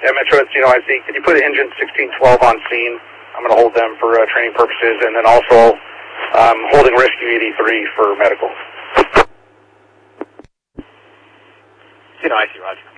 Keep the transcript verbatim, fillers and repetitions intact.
Yeah, Metro, it's, you know, I see, can you put engine sixteen twelve on scene? I'm going to hold them for uh, training purposes, and then also um, holding Rescue eighty-three for medical. You know, I see, Roger.